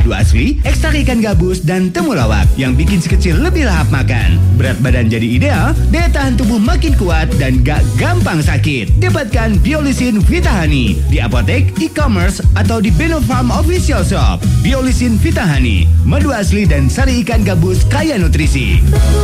Madu asli, ekstrak ikan gabus, dan temulawak yang bikin si kecil lebih lahap makan. Berat badan jadi ideal, daya tahan tubuh makin kuat, dan gak gampang sakit. Dapatkan Biolisin Vitahani di apotek, e-commerce, atau di Beno Farm Official Shop. Biolisin Vitahani, madu asli dan sari ikan gabus kaya nutrisi.